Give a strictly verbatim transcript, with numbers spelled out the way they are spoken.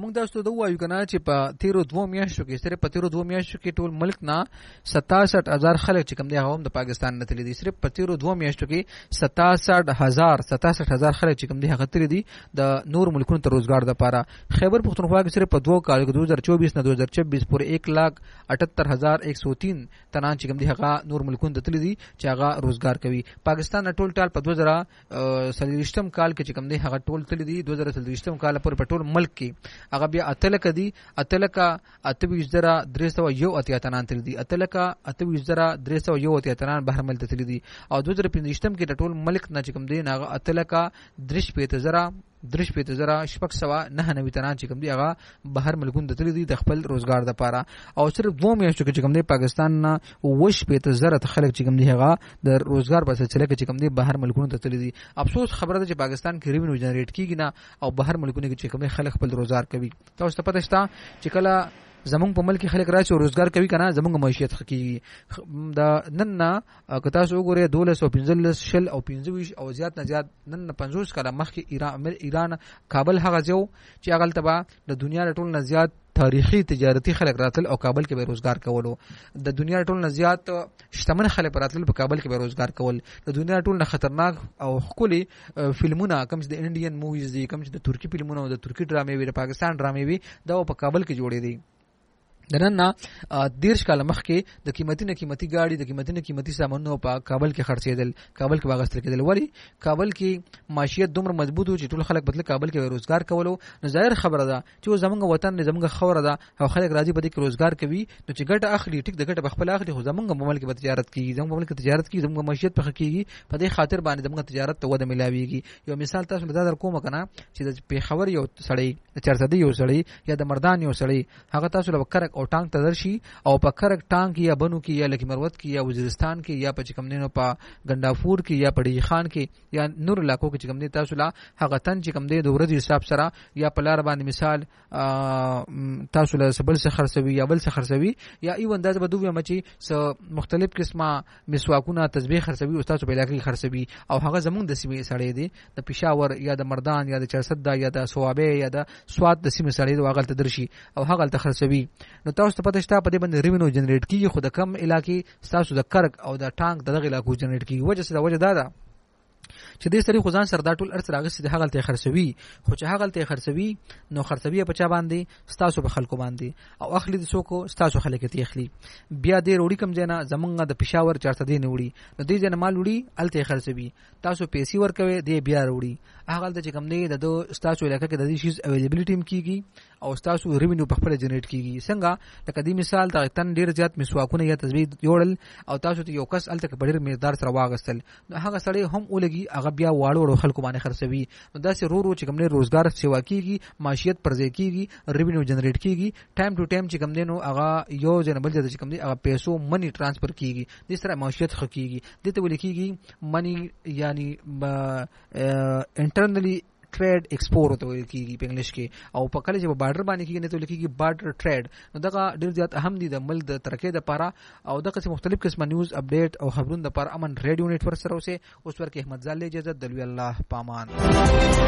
موږ تاسو ته وایو کنه چې په تیرو دوه میاشتو کې صرف په تیرو دوه میاشتو کې ټول ملک نه ستاسठ هزار خلک چې کوم دی هغه هم د پاکستان نه تللی دي. صرف په تیرو دوه میاشتو کې ستاسठ هزار ستاسठ هزار خلک چې کوم دی هغه تللی دي د نور ملکونو ته روزګار لپاره. خیبر پختونخوا کې صرف په دوه کال کې دو هزار چوبیس نه دو هزار چھبیس پورې ایک لاکھ اٹھتر هزار ایک سو تین تنان چې کوم دی هغه نور ملکونو ته تللی دي چې هغه روزګار کوي. پاکستان ټول ټال په دوه زره څلوېښتم کال کې چې کوم دی هغه ټول تللی دي دوه زره څلوېښتم کال پورې په ټول ملک کې هغه بیا اتلکه دي اتلکه اتویس زره درې سوه یو اتیا تنان تللی دي اتلکه اتویس زره درې سوه یو اتیا تنان بهر ملک ته تللی دي. او دوه زره پنځویشتم کې د ټول ملک نه چې کوم دی هغه اتلکه درې شپېته زره درې شپېته زره شپږ سوه نهه نوي تنان چې کوم دی هغه بهر ملکونو ته تللی دي د خپل روزګار لپاره. او صرف دوه میاشتو کې چې کوم دی پاکستان نه اووه شپېته زره خلک چې کوم دی هغه د روزګار په سلسله کې چې کوم دی بهر ملکونو ته تللی دي. افسوس خبره ده چې پاکستان کې ریونیو جنریټ کیږي نه او بهر ملکونو کې چې کوم دی خلک خپل روزګار کوي. تاسو ته پته شته چې کله زمونږ په ملک خلک راشي او روزګار کوي کنه زمونږ معیشت خکېږي. دا نن نه که تاسو وګورئ دولس او پنځلس شل او پنځه او زیات نه زیات نن نه پنځوس کاله مخکې ایران ایران کابل هغه ځای چې هغه تبا د دنیا ټول نه زیات تاریخي تجارتي خلک راتل او کابل کې به روزګار کولو. د دنیا ټول نه زیات شتمن خلک راتل په کابل کې به روزګار کول. د دنیا ټول نه خطرناک او ښکلي فلمونه کوم چې د انډین موویز دي کوم چې د ترکی فلمونه او د ترکی ډرامې وي د پاکستان ډرامې وي دا په کابل کې جوړې دي. د نن نه دیرش کاله مخکې د قیمتي نه قیمتي ګاډي د قیمتي نه قیمتي سامانونو په کابل کې خرڅېدل کابل کې واغستل کېدل. ولی کابل کې معیشت دومره مضبوط و چې ټول خلک بدل کابل کې روزګار کولو. نو ظاهر خبره ده چې زمونږ وطن نه زمونږ خوره ده او خلک راځي په دې کې روزګار کوي نو چې ګټه اخلي ټیک د ګټه بخپل اخلي خو زمونږ په ملک به تجارت کیږي زمونږ په ملک تجارت کیږي زمونږ معیشت په کیږي په دې خاطر باندې زمونږ تجارت ته وده ملاويږي. یو مثال تاسو له در کوم کنه چې د پیښور یو سړی چرته یو سړی یا د مردان یو سړی هغه تاسو له کرک او ټانک ته درشي او په کرک ټانک یا بنو کې یا لکی مروت کې یا وزیرستان کې یا په چکمنینو په ګندافور کې یا په ډی خان کې یا نور علاقو کې چکمنې تاسو لا هغه تن چې کم دی د ورځې حساب سره یا په لار باندې مثال تاسو له سبل څخه خرڅوي یا بل څخه خرڅوي یا ای انداز به دوی مچي س مختلف قسمه مسواکونه تسبیح خرڅوي او تاسو په علاقې خرڅوي او هغه زمونږ د سیمې سړی دی د پېښور یا د مردان یا د چرسد یا د سوابه یا د سواد د سیمې سړی دی هغه ته درشي او هغه ته خرڅوي. نو تاسو ته پته شته په دې باندې ریونیو جنریټ کیږي خو د کم علاقې تاسو د کرک او د ټانک دغه علاقو جنریټ کیږي. وجه څه ده؟ وجه دا ده چې دې سړي خو ځان سره دا ټول ارڅ راغسي د هغه ته خرڅوي خو چې هغه ته خرڅوي نو خرڅوي په چا باندې ستاسو په خلکو باندې او اخلي د څوک ستاسو خلک ته اخلي. بیا دې وړي کم جنا زمونږ د پېښور چارته دی نه وړي نو دې جن مال وړي الته خرڅوي تاسو پیسې ورکوي دې بیا وړي هغه ته چې کم دی د ستاسو علاقې کې د دې شیز اویلیبিলিټی هم کیږي او ستاسو ریونیو په خپل جنریټ کیږي. څنګه لکه دې مثال د تن ډیر زیات مسواکونه یا تسبیح جوړل او تاسو ته یو کس الته په ډیر مقدار سره واغستل نو هغه سړی هم ولګي هغه بیا واړو وړو خلکو باندې خرڅوي نو داسې رو رو چې کوم نه روزګار سیوا کیږي معیشت پرځای کیږي ریونیو جنریټ کیږي ټایم ټو ټایم چې کوم دینو هغه یو جنبل چې کوم دی هغه پیسو منی ترانسفر کیږي د سره معیشت خکېږي دته ول کیږي منی یعنی انټرنلی ټریډ ایکسپورټ ته ویل کیږي په انګلیش کې او په کله چې په بارډر باندې کېږي نه ته لیکيږي بارډر ټریډ. نو دغه ډیر زیات اهم دي د ملک د ترقې لپاره او دغه مختلف قسمه نیوز اپډیټ او خبرونه لپاره امن ریډیو نتورک سره اوسه اوس ورکه احمد زاله اجازه دلوي الله پامان.